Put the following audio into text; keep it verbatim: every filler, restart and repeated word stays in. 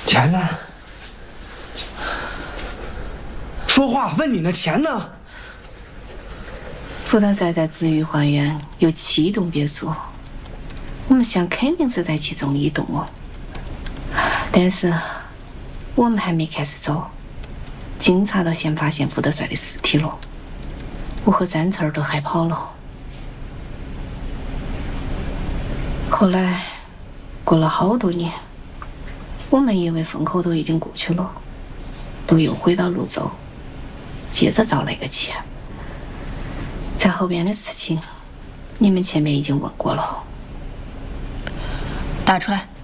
钱呢？说话，问你呢，钱呢？ 福大帅在紫玉花园有七栋别墅，我们想肯定是在其中一栋哦。但是我们还没开始走，警察都先发现福德帅的尸体了，我和詹翠儿都害跑了。后来过了好多年，我们以为风口都已经过去了，都又回到泸州，接着找那个钱。在后边的事情，你们前面已经问过了。 打出来。